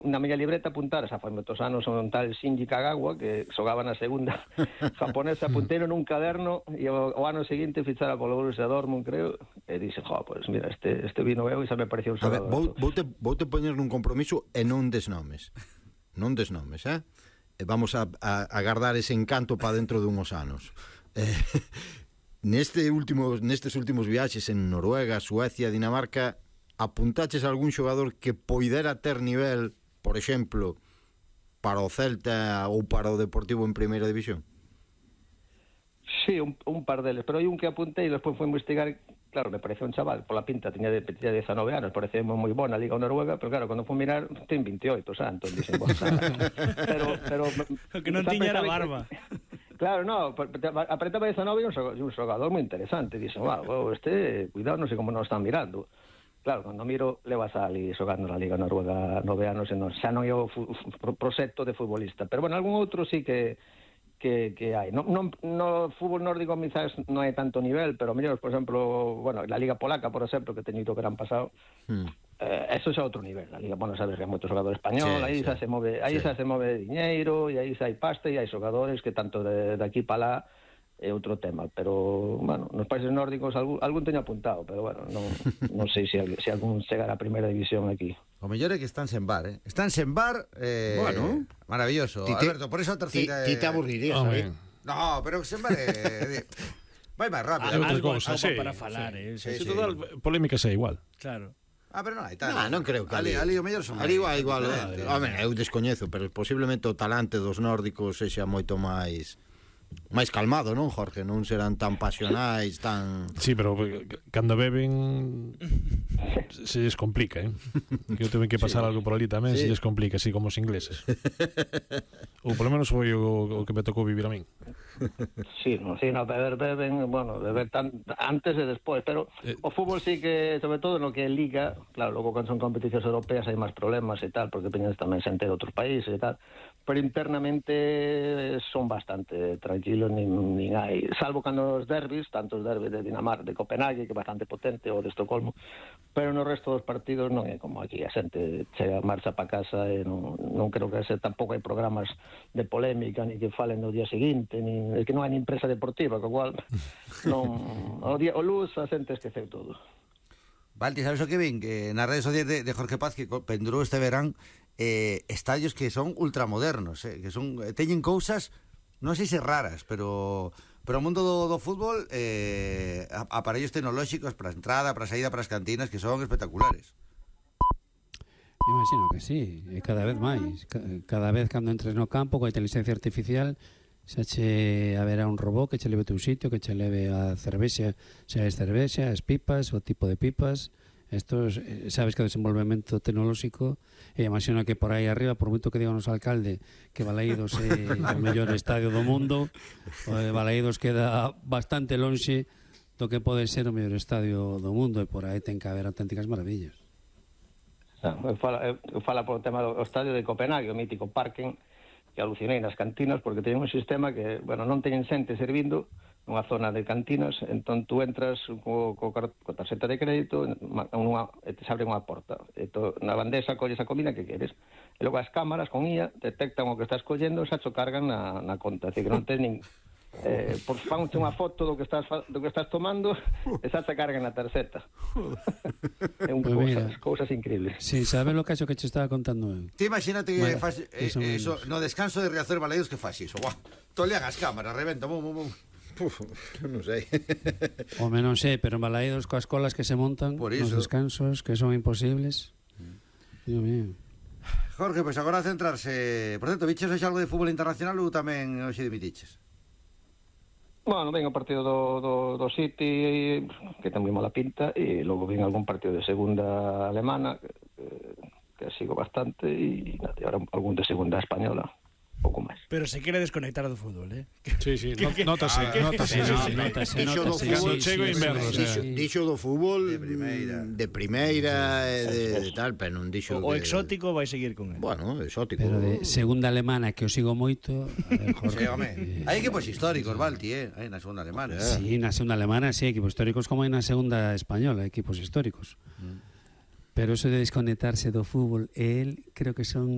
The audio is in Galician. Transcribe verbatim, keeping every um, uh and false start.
na miña libreta apuntar, xa foi moitos anos, un tal Shinji Kagawa, que xogaba na segunda japonesa, punteiro nun caderno, e o, o ano seguinte fichara polo Borussia Dortmund, creo, e dixe, jo, pois pues, mira, este, este vino eu e xa me pareceu un xogador. A ver, vou, vou, te, vou te poñer nun compromiso e non des nomes. Non des nomes, eh? E vamos a, a, a guardar ese encanto para dentro de unhos anos. Eh, neste último, nestes últimos viaxes en Noruega, Suecia, Dinamarca, apuntaches a algún xogador que poidera ter nivel, por exemplo, para o Celta ou para o Deportivo en Primeira División? Sí, un, un par deles, pero hai un que apuntei e despois foi investigar, claro, me pareceu un chaval, pola pinta, tiña de tiña dezanove anos, pareceu moi bona a Liga Noruega, pero claro, cando foi mirar, ten veintioito, xa, entón dixen, bueno, pero, pero... O que non tiña era barba. Claro, no, apretaba dezanove e un xogador moi interesante, dixen, wow, este, cuidado, non sei como nos están mirando. Claro, cando miro, levas ali xogando na Liga Noruega nove anos e non, xa non é o proxecto de futbolista. Pero, bueno, algún outro sí que que, que hai. No, no, no fútbol nórdico, quizás, non hai tanto nivel, pero, mellor, por exemplo, bueno, la Liga Polaca, por exemplo, que teñito que eran pasado, hmm. eh, eso xa é outro nivel. A Liga, bueno, sabes que hai moito xogador español, sí, aí xa sí. se move, aí sí. xa se move diñeiro, e aí xa hai pasta, e hai xogadores que tanto de, de aquí para lá é outro tema, pero, bueno, nos países nórdicos algún, algún teño apuntado, pero, bueno, non, non sei se, se algún chegará a primeira división aquí. O mellor é que están sen bar, eh? Están sen bar, eh... Bueno, maravilloso. Ti, Alberto, por eso a terceira... Ti, ti te aburrirías, oh, eh? No, pero sen bar é... vai máis rápido. Ah, algo, cosa, algo sí, para falar, sí, eh? Sí, Sí, sí, sí. total, polémica é igual. Claro. Ah, pero non hai tal. No, non creo que ali, ali o mellor son ali igual, igual, eh. Home, eu descoñezo, pero posiblemente o talante dos nórdicos sexa moito máis máis calmado, non, Jorge? Non serán tan pasionais, tan... Sí, pero cando beben se lles complica, eh? Que eu tuve que pasar sí. algo por ali tamén, sí. se lles complica, así como os ingleses. Ou polo menos foi o, o que me tocou vivir a min. Sí, no, sí, no, beber, beben, bueno, beber tan, antes e despois, pero eh, o fútbol sí que, sobre todo no que é liga, claro, logo cando son competicións europeas hai máis problemas e tal, porque peñas tamén xente de outros países e tal, pero internamente son bastante tranquilos, nin, nin hai, salvo cando os derbis, tanto os derbis de Dinamarca, de Copenhague, que é bastante potente, ou de Estocolmo, pero no resto dos partidos non é como aquí, a xente chega, marcha pa casa e non, non creo que ese, tampouco hai programas de polémica, ni que falen no día seguinte, ni, é que non hai ni empresa deportiva, co cual non, o, día, o luz a xente esqueceu todo. Valti, sabes o que ven? Que nas redes sociais de, de Jorge Paz, que pendurou este verán, eh, estadios que son ultramodernos, eh, que son teñen cousas, non sei se raras, pero pero o mundo do, do fútbol, eh, aparellos tecnolóxicos para a entrada, para a saída, para as cantinas, que son espectaculares. Imagino que sí, e cada vez máis. Cada vez cando entres no campo coa inteligencia artificial, xa che haberá un robot que che leve a teu sitio, que che leve a cervexa, xa es cervexa, as pipas, o tipo de pipas. Estos, sabes que o desenvolvemento tecnolóxico, e imagino que por aí arriba, por moito que digan os alcalde que Balaídos é o mellor estadio do mundo, eh, Balaídos queda bastante lonxe do que pode ser o mellor estadio do mundo, e por aí ten que haber auténticas maravillas. Eu fala, eu fala por o tema do estadio de Copenhague, o mítico Parken, que alucinei nas cantinas, porque teñen un sistema que, bueno, non teñen xente servindo nunha zona de cantinas, entón tú entras co, co, co tarxeta de crédito nunha, e te abren unha porta, e to, na bandexa colles a comida que queres, e logo as cámaras con I A detectan o que estás collendo e xa cho cargan na, na conta, así que non tens nin eh, por fanche unha foto do que estás do que estás tomando e xa te cargan na tarxeta. É un pues cousas, cousas increíbles. Sí, sabes lo caso que che estaba contando eu? Ti imagínate que bueno, faz, eh, eso, no descanso de Riazor Balaídos que faz iso, guau, tolean as cámaras, reventa, bum, bum, bum. Uf, non sei. Home, non sei, pero en Balaídos coas colas que se montan nos descansos que son imposibles. Mm. Dios mío. Jorge, pois pues agora a centrarse. Por certo, viches hoxe algo de fútbol internacional ou tamén hoxe dimitiches? Bueno, ven o partido do, do, do City, que ten moi mala pinta, e logo ven algún partido de segunda alemana, que, que, que sigo bastante, e agora algún de segunda española. Pouco máis. Pero se quere desconectar do fútbol, eh? Sí, sí, no, notase, ah, notase, notase, notase, dixo do fútbol, chego inverno, dixo do fútbol de primeira, de primeira e de, de tal, pero non dixo o, o de... exótico vai seguir con él. Bueno, exótico. Pero de segunda alemana que o sigo moito, sí, home. Hai equipos históricos, Valti, eh, hai na segunda alemana. Sí, na segunda alemana, sí, equipos históricos como hai na segunda española, equipos históricos. Mm. Pero eso de desconectarse do fútbol, el creo que son